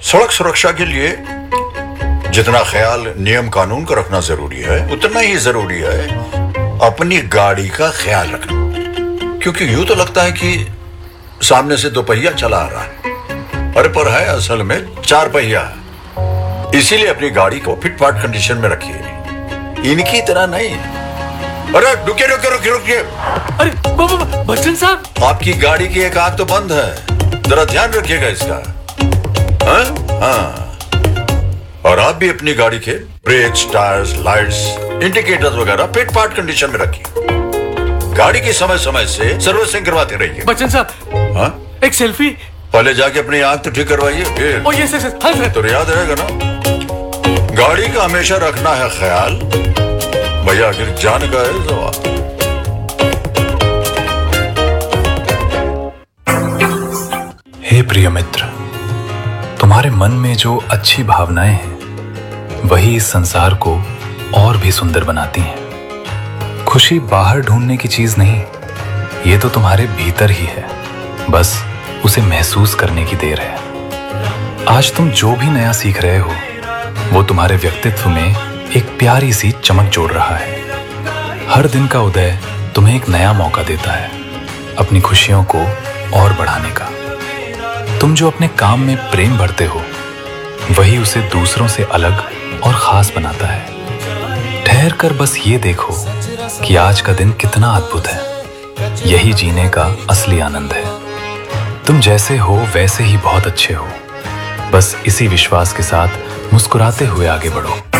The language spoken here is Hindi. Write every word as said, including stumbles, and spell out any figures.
सड़क सुरक्षा के लिए जितना ख्याल नियम कानून का रखना जरूरी है, उतना ही जरूरी है अपनी गाड़ी का ख्याल रखना। क्योंकि यूं तो लगता है कि सामने से दो पहिया चला आ रहा है, अरे पर है असल में चार पहिया है। इसीलिए अपनी गाड़ी को फिट फाट कंडीशन में रखिए, इनकी तरह नहीं। अरे रुकिए रुकिए रुकिए रुकिए। अरे बच्चन साहब, आपकी गाड़ी की एक आंख तो बंद है, जरा ध्यान रखिएगा इसका। हाँ हाँ, और आप भी अपनी गाड़ी के ब्रेक्स, टायर्स, लाइट्स, इंडिकेटर्स वगैरह फिट फाट कंडीशन में रखिए। गाड़ी की समय समय से सर्विसिंग करवाते रहिए। बच्चन साहब, हाँ, एक सेल्फी। पहले जाके अपनी आंख तो ठीक करवाइए, फिर ओ यस यस, हाँ सर। तो याद रहेगा ना, गाड़ी का हमेशा रखना है ख्याल। भैया आखिर जान का है सवाल। हे प्रिय मित्र, तुम्हारे मन में जो अच्छी भावनाएं हैं वही इस संसार को और भी सुंदर बनाती हैं। खुशी बाहर ढूंढने की चीज नहीं, ये तो तुम्हारे भीतर ही है, बस उसे महसूस करने की देर है। आज तुम जो भी नया सीख रहे हो वो तुम्हारे व्यक्तित्व में एक प्यारी सी चमक जोड़ रहा है। हर दिन का उदय तुम्हें एक नया मौका देता है अपनी खुशियों को और बढ़ाने का। तुम जो अपने काम में प्रेम भरते हो वही उसे दूसरों से अलग और खास बनाता है। ठहर कर बस ये देखो कि आज का दिन कितना अद्भुत है। यही जीने का असली आनंद है। तुम जैसे हो वैसे ही बहुत अच्छे हो। बस इसी विश्वास के साथ मुस्कुराते हुए आगे बढ़ो।